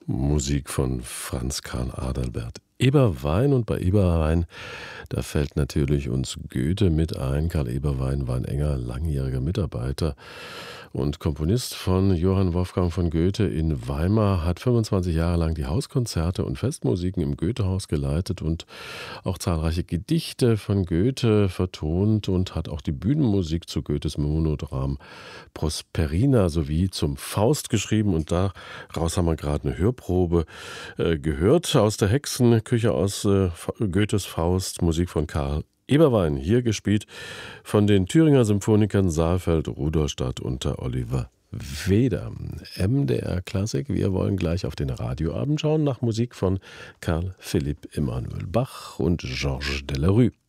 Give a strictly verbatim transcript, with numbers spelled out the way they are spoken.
Musik von Franz Karl Adalbert Eberwein. Und bei Eberwein, da fällt natürlich uns Goethe mit ein. Karl Eberwein war ein enger, langjähriger Mitarbeiter und Komponist von Johann Wolfgang von Goethe in Weimar, hat fünfundzwanzig Jahre lang die Hauskonzerte und Festmusiken im Goethehaus geleitet und auch zahlreiche Gedichte von Goethe vertont und hat auch die Bühnenmusik zu Goethes Monodram Prosperina sowie zum Faust geschrieben. Und daraus haben wir gerade eine Hörprobe äh, gehört aus der Hexenküche, aus äh, Goethes Faust, Musik von Karl Eberwein, hier gespielt von den Thüringer Symphonikern Saalfeld, Rudolstadt unter Oliver Weder. M D R Klassik, wir wollen gleich auf den Radioabend schauen, nach Musik von Karl Philipp Emanuel Bach und Georges Delerue.